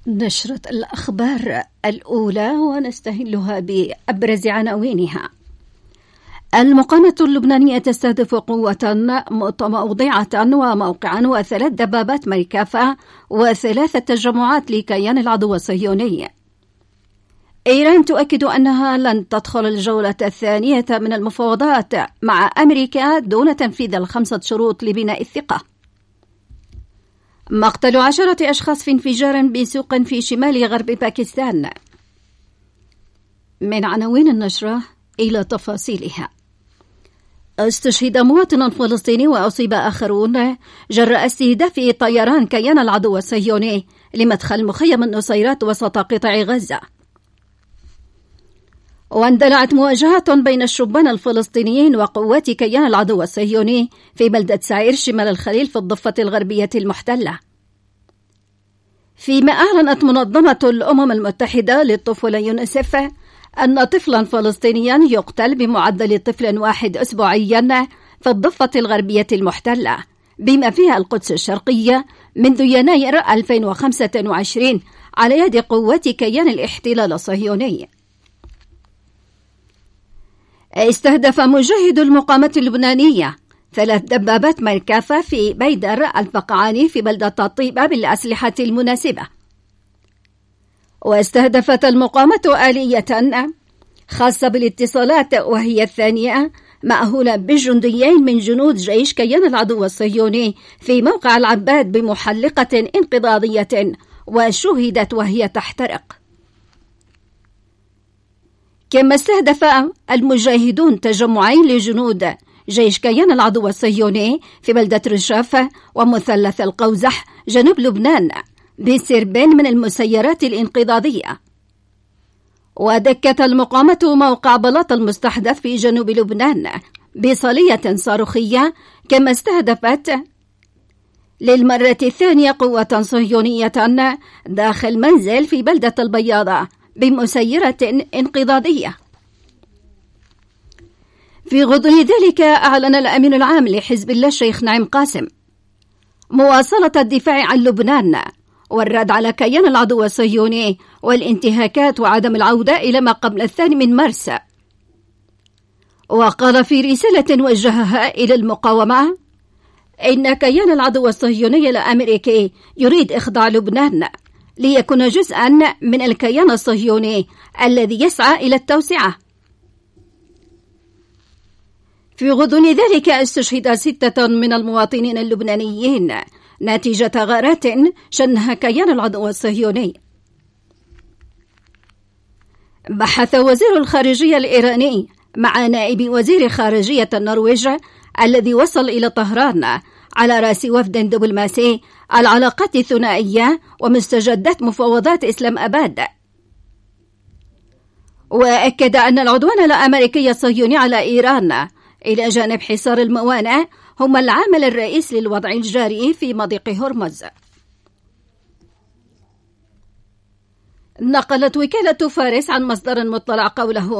نشرة الأخبار الأولى ونستهلها بأبرز عناوينها. المقاومة اللبنانية تستهدف قوة متموضعة وموقعا و3 دبابات مركافة و3 تجمعات لكيان العدو الصهيوني. إيران تؤكد أنها لن تدخل الجولة الثانية من المفاوضات مع أمريكا دون تنفيذ ال5 شروط لبناء الثقة. مقتل 10 أشخاص في انفجار بسوق في شمال غرب باكستان. من عناوين النشرة إلى تفاصيلها. استشهد مواطن فلسطيني وأصيب آخرون جراء استهداف طيران كيان العدو الصهيوني لمدخل مخيم النصيرات وسط قطاع غزة. واندلعت مواجهة بين الشبان الفلسطينيين وقوات كيان العدو الصهيوني في بلدة سعير شمال الخليل في الضفة الغربية المحتلة. فيما أعلنت منظمة الأمم المتحدة للطفولة يونيسف أن طفلا فلسطينيا يقتل بمعدل طفل واحد أسبوعيا في الضفة الغربية المحتلة بما فيها القدس الشرقية منذ يناير 2025 على يد قوات كيان الاحتلال الصهيوني. استهدف مجاهد المقاومة اللبنانية 3 دبابات مركافة في بيدر الفقعاني في بلدة الطيبة بالأسلحة المناسبة. واستهدفت المقاومة آلية خاصة بالاتصالات وهي الثانية مأهولة بجنديين من جنود جيش كيان العدو الصهيوني في موقع العباد بمحلقة انقضاضية وشهدت وهي تحترق. كما استهدف المجاهدون تجمعين لجنود جيش كيان العدو الصهيوني في بلدة رشاف ومثلث القوزح جنوب لبنان بسربين من المسيرات الانقضاضية. ودكت المقاومة موقع بلاط المستحدث في جنوب لبنان بصلية صاروخية. كما استهدفت للمرة الثانية قوة صهيونية داخل منزل في بلدة البياضة بمسيرة انقضاضية. في غضون ذلك أعلن الأمين العام لحزب الله الشيخ نعيم قاسم مواصلة الدفاع عن لبنان والرد على كيان العدو الصهيوني والانتهاكات وعدم العودة إلى ما قبل 2 مارس. وقال في رسالة وجهها إلى المقاومة إن كيان العدو الصهيوني الأمريكي يريد إخضاع لبنان ليكون جزءا من الكيان الصهيوني الذي يسعى إلى التوسعة. في غضون ذلك استشهد 6 من المواطنين اللبنانيين نتيجة غارات شنها كيان العدو الصهيوني. بحث وزير الخارجية الإيراني مع نائب وزير خارجية النرويج الذي وصل إلى طهران على رأس وفد دبلوماسي العلاقات الثنائية ومستجدات مفاوضات إسلام أباد. وأكد أن العدوان الأمريكي الصهيوني على إيران إلى جانب حصار الموانئ هما العامل الرئيسي للوضع الجاري في مضيق هرمز. نقلت وكالة فارس عن مصدر مطلع قوله